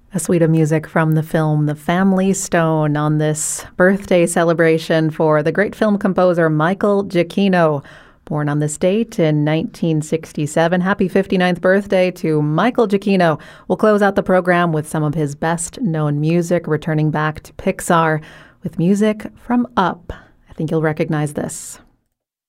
A suite of music from the film The Family Stone on this birthday celebration for the great film composer Michael Giacchino, born on this date in 1967. Happy 59th birthday to Michael Giacchino. We'll close out the program with some of his best-known music, returning back to Pixar with music from Up. I think you'll recognize this.